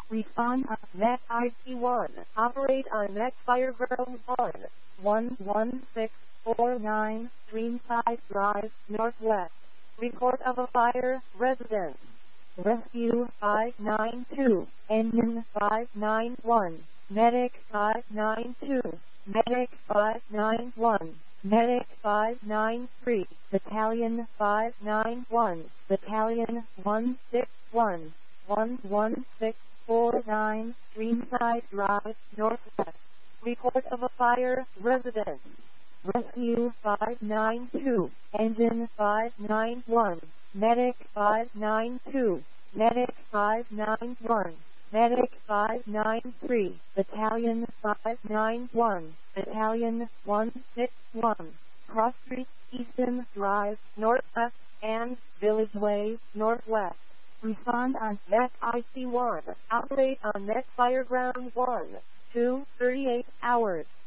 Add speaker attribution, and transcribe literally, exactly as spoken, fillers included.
Speaker 1: Respond on Net I C one. Operate on Net Fireground one. one one six four nine Streamside Drive, Northwest. Report of a fire, residence. Rescue five nine two, Engine five nine one, Medic five nine two, Medic five nine one, Medic five nine three, Battalion five nine one, Battalion one six one, one one six four nine, Streamside Drive, Northwest. Report of a fire, residence. Rescue five nine two, Engine five nine one, Medic five nine two, Medic five nine one, Medic five nine three, Battalion five nine one, Battalion one six one, Cross Street, Easton Drive, Northwest, and Village Way, Northwest. Respond on Net I C one. Operate on Net Fireground one. two thirty-eight hours.